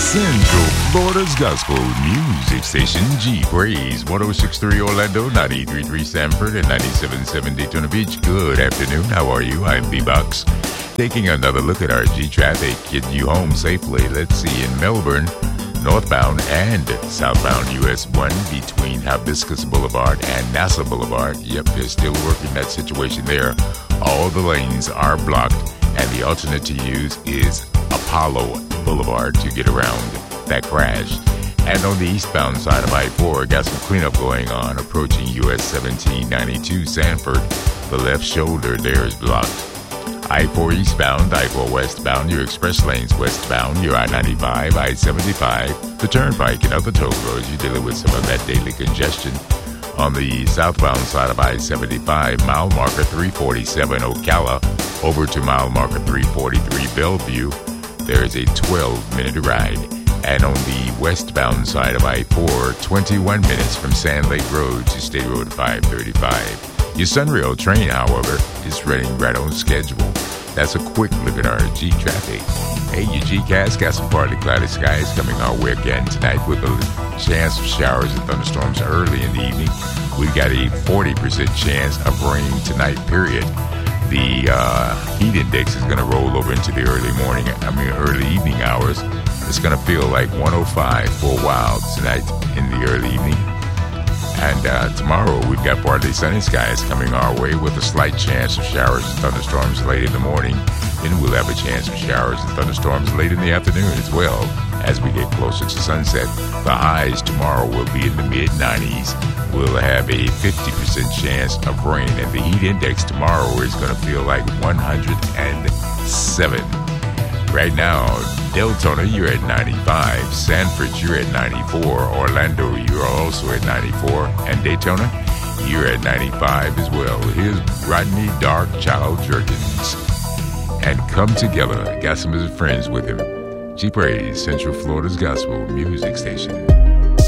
Central Florida's Gospel Music Station, G Praise, 106.3 Orlando, 93.3 Sanford, and 97.7 Daytona Beach. Good afternoon. How are you? I'm B-Box. Taking another look at our G traffic, getting you home safely. Let's see, in Melbourne, northbound and southbound US 1 between Hibiscus Boulevard and NASA Boulevard. Yep, they're still working that situation there. All the lanes are blocked, and the alternate to use is Apollo Boulevard to get around that crash. And on the eastbound side of I-4, got some cleanup going on approaching US 1792 Sanford. The left shoulder there is blocked. I-4 eastbound, I-4 westbound, your express lanes westbound, your I-95, I-75, the turnpike and other toll roads, you're dealing with some of that daily congestion. On the southbound side of I-75, mile marker 347 Ocala over to mile marker 343 Bellevue, there is a 12-minute ride. And on the westbound side of I-4, 21 minutes from Sand Lake Road to State Road 535. Your Sunrail train, however, is running right on schedule. That's a quick look at our G traffic. Hey, your G-Cast got some partly cloudy skies coming our way again tonight with a chance of showers and thunderstorms early in the evening. We've got a 40% chance of rain tonight, period. The heat index is going to roll over into the early evening hours. It's going to feel like 105 for a while tonight in the early evening. And tomorrow, we've got partly sunny skies coming our way with a slight chance of showers and thunderstorms late in the morning. Then we'll have a chance of showers and thunderstorms late in the afternoon as well as we get closer to sunset. The highs tomorrow will be in the mid-90s. We'll have a 50% chance of rain, and the heat index tomorrow is going to feel like 107. Right now, Deltona, you're at 95. Sanford, you're at 94. Orlando, you're also at 94. And Daytona, you're at 95 as well. Here's Rodney Darkchild Jerkins. And Come Together. Got some of his friends with him. G Praise, Central Florida's Gospel Music Station.